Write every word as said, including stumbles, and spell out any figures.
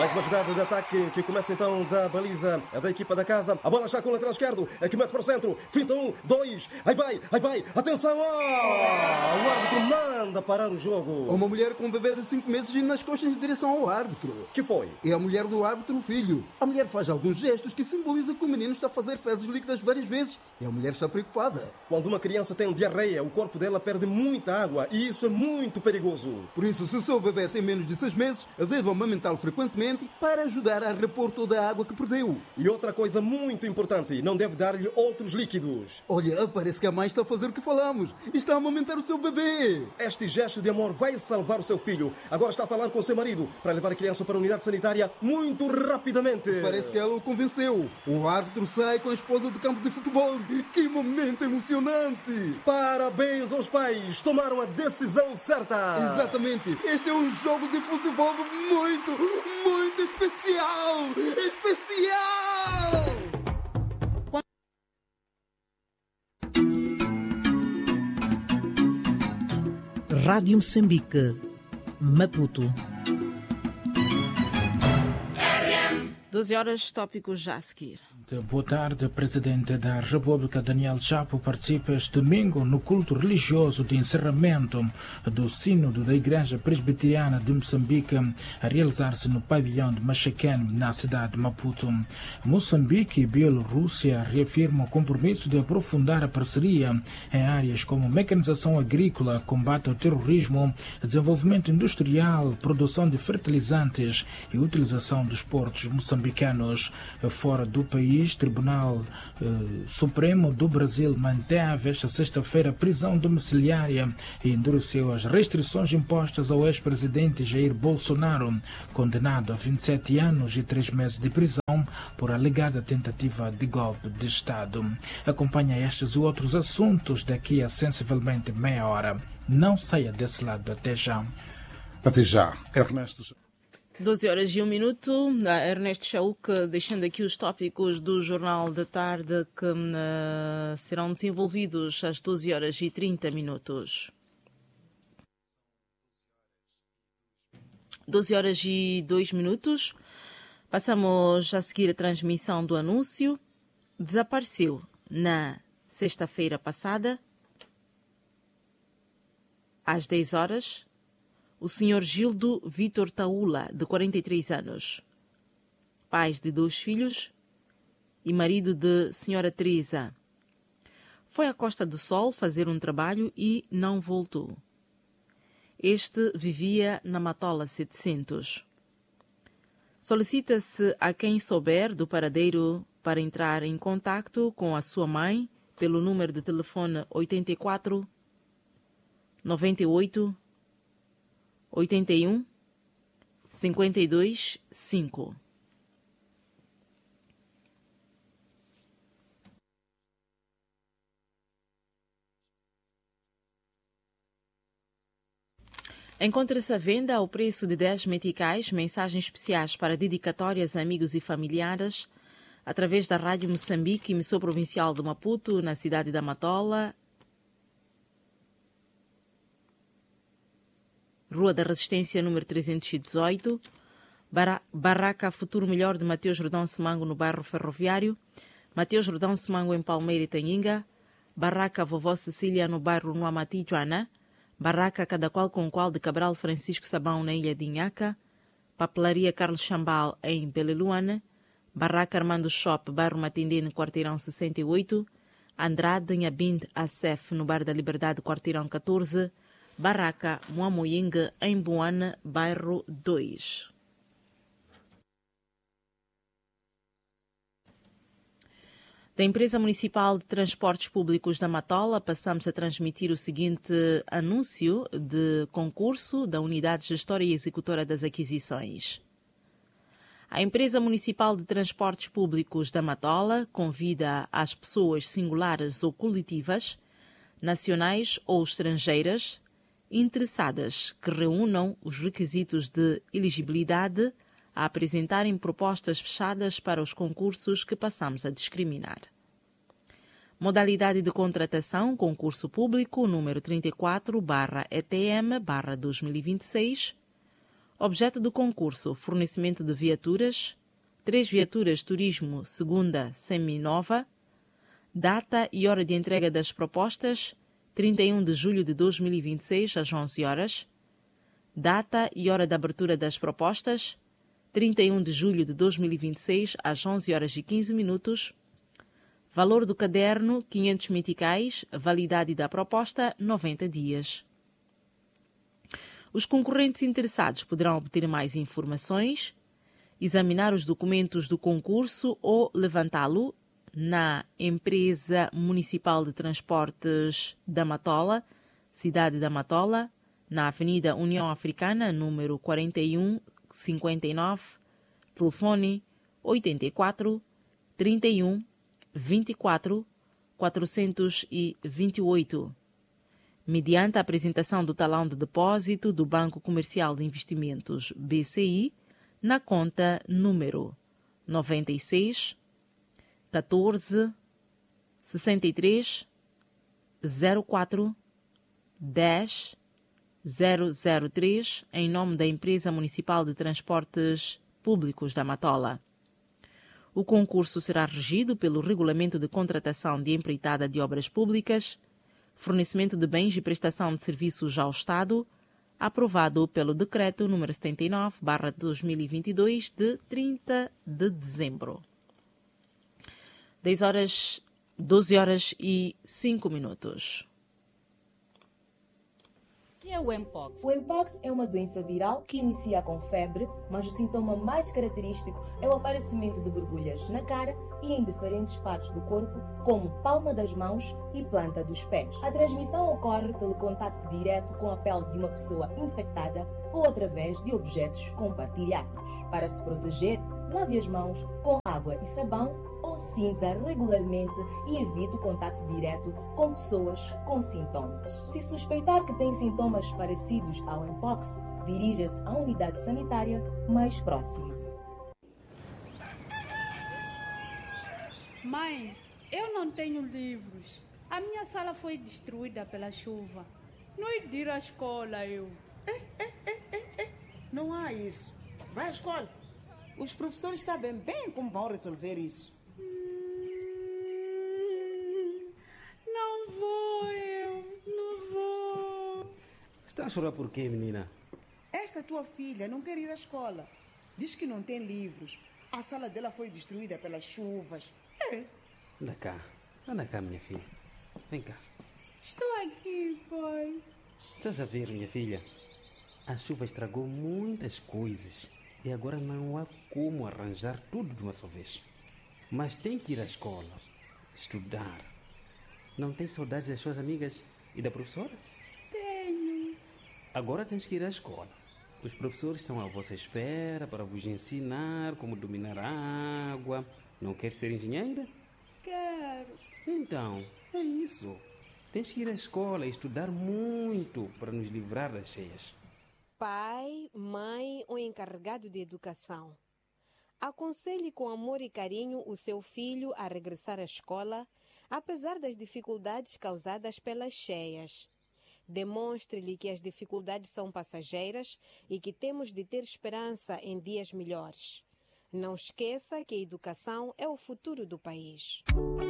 Mais uma jogada de ataque que começa então da baliza da equipa da casa. A bola está com o lateral esquerdo, é que mete para o centro. Finta um, dois, aí vai, aí vai. Atenção! Oh! O árbitro manda parar o jogo. Uma mulher com um bebê de cinco meses indo nas costas em direção ao árbitro. Que foi? É a mulher do árbitro, o filho. A mulher faz alguns gestos que simbolizam que o menino está a fazer fezes líquidas várias vezes. E a mulher está preocupada. Quando uma criança tem diarreia, o corpo dela perde muita água e isso é muito perigoso. Por isso, se o seu bebê tem menos de seis meses, deve amamentá-lo frequentemente para ajudar a repor toda a água que perdeu. E outra coisa muito importante, não deve dar-lhe outros líquidos. Olha, parece que a mãe está a fazer o que falamos. Está a amamentar o seu bebê. Este gesto de amor vai salvar o seu filho. Agora está a falar com o seu marido para levar a criança para a unidade sanitária muito rapidamente. Parece que ela o convenceu. O árbitro sai com a esposa do campo de futebol. Que momento emocionante! Parabéns aos pais, tomaram a decisão certa. Exatamente. Este é um jogo de futebol muito, muito especial. Especial! Rádio Moçambique, Maputo. doze horas, tópicos já a seguir. Boa tarde, Presidente da República Daniel Chapo participa este domingo no culto religioso de encerramento do Sínodo da Igreja Presbiteriana de Moçambique a realizar-se no pavilhão de Machaquén, na cidade de Maputo. Moçambique e Bielorrússia reafirmam o compromisso de aprofundar a parceria em áreas como mecanização agrícola, combate ao terrorismo, desenvolvimento industrial, produção de fertilizantes e utilização dos portos moçambicanos. Fora do país, O Tribunal eh, Supremo do Brasil manteve esta sexta-feira prisão domiciliária e endureceu as restrições impostas ao ex-presidente Jair Bolsonaro, condenado a vinte e sete anos e três meses de prisão por alegada tentativa de golpe de Estado. Acompanha estes e outros assuntos daqui a sensivelmente meia hora. Não saia desse lado. Até já. Até já. Ernesto. doze horas e um minuto. Ernesto Chauk deixando aqui os tópicos do Jornal da Tarde que uh, serão desenvolvidos às doze horas e trinta minutos. doze horas e dois minutos. Passamos a seguir a transmissão do anúncio. Desapareceu na sexta-feira passada, às dez horas, o senhor Gildo Vitor Taula, de quarenta e três anos, pai de dois filhos e marido de senhora Teresa. Foi à Costa do Sol fazer um trabalho e não voltou. Este vivia na Matola setecentos. Solicita-se a quem souber do paradeiro para entrar em contacto com a sua mãe pelo número de telefone oito quatro, nove oito, oitenta e um, cinquenta e dois, cinco. Encontra-se à venda ao preço de dez meticais, mensagens especiais para dedicatórias a amigos e familiares, através da Rádio Moçambique, emissora provincial de Maputo, na cidade da Matola, Rua da Resistência, número trezentos e dezoito, Barraca Futuro Melhor de Mateus Jordão Semango, no bairro Ferroviário, Mateus Jordão Semango, em Palmeira e Tanhinga, Barraca Vovó Cecília, no bairro Nuamati, Joana, Barraca Cada Qual com Qual de Cabral Francisco Sabão, na Ilha de Inhaca, Papelaria Carlos Chambal, em Beleluana, Barraca Armando Shop, bairro Matindê, no quarteirão sessenta e oito, Andrade Nhabind Acef, no bairro da Liberdade, quarteirão catorze, Barraca Moamoyingue, em Boana, bairro dois. Da Empresa Municipal de Transportes Públicos da Matola, passamos a transmitir o seguinte anúncio de concurso da Unidade Gestora e Executora das Aquisições. A Empresa Municipal de Transportes Públicos da Matola convida as pessoas singulares ou coletivas, nacionais ou estrangeiras, interessadas que reúnam os requisitos de elegibilidade a apresentarem propostas fechadas para os concursos que passamos a discriminar. Modalidade de contratação, concurso público, número trinta e quatro barra E T M barra dois mil e vinte e seis, Objeto do concurso: fornecimento de viaturas, três viaturas turismo segunda seminova. Data e hora de entrega das propostas: trinta e um de julho de dois mil e vinte e seis, às onze horas. Data e hora de abertura das propostas: trinta e um de julho de dois mil e vinte e seis, às onze horas e quinze minutos. Valor do caderno: quinhentos meticais. Validade da proposta: noventa dias. Os concorrentes interessados poderão obter mais informações, examinar os documentos do concurso ou levantá-lo na Empresa Municipal de Transportes da Matola, cidade da Matola, na Avenida União Africana, número quarenta e um cinquenta e nove, telefone oitenta e quatro, trinta e um, vinte e quatro, quatrocentos e vinte e oito. Mediante a apresentação do talão de depósito do Banco Comercial de Investimentos B C I na conta número noventa e seis, catorze, sessenta e três, zero quatro, dez, zero zero três, em nome da Empresa Municipal de Transportes Públicos da Matola. O concurso será regido pelo Regulamento de Contratação de Empreitada de Obras Públicas, fornecimento de bens e prestação de serviços ao Estado, aprovado pelo Decreto número setenta e nove barra dois mil e vinte e dois, de trinta de dezembro. dez horas, doze horas e cinco minutos. O que é o Mpox? O Mpox é uma doença viral que inicia com febre, mas o sintoma mais característico é o aparecimento de borbulhas na cara e em diferentes partes do corpo, como palma das mãos e planta dos pés. A transmissão ocorre pelo contacto direto com a pele de uma pessoa infectada ou através de objetos compartilhados. Para se proteger, lave as mãos com água e sabão ou cinza regularmente e evite o contacto direto com pessoas com sintomas. Se suspeitar que tem sintomas parecidos ao Mpox, dirija-se à unidade sanitária mais próxima. Mãe, eu não tenho livros. A minha sala foi destruída pela chuva. Não ir ir à escola, eu. É, é, é, é, é. Não há isso. Vai à escola. Os professores sabem bem como vão resolver isso. Não vou, eu. Não vou. Está a chorar por quê, menina? Esta tua filha não quer ir à escola. Diz que não tem livros. A sala dela foi destruída pelas chuvas. É. Anda cá. Anda cá, minha filha. Vem cá. Estou aqui, pai. Estás a ver, minha filha? A chuva estragou muitas coisas. E agora não há como arranjar tudo de uma só vez. Mas tem que ir à escola. Estudar. Não tens saudades das suas amigas e da professora? Tenho. Agora tens que ir à escola. Os professores estão à vossa espera para vos ensinar como dominar a água. Não queres ser engenheira? Quero. Então, é isso. Tens que ir à escola e estudar muito para nos livrar das cheias. Pai, mãe ou encarregado de educação, aconselhe com amor e carinho o seu filho a regressar à escola, apesar das dificuldades causadas pelas cheias. Demonstre-lhe que as dificuldades são passageiras e que temos de ter esperança em dias melhores. Não esqueça que a educação é o futuro do país.